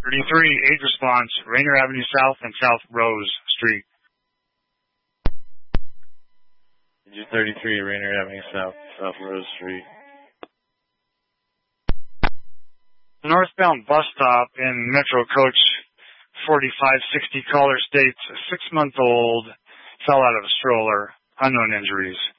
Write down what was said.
33, 8 response, Rainer Avenue South and South Rose Street. 33, Rainer Avenue South, South Rose Street. Northbound bus stop in Metro Coach 4560, caller states 6-month-old fell out of a stroller, unknown injuries.